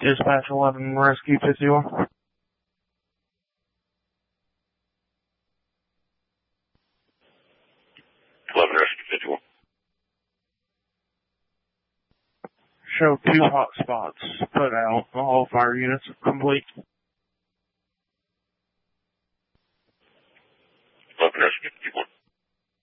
Dispatch 11, Rescue 51. 11 Rescue 51. Show 2 hot spots put out. All fire units complete. 11 Rescue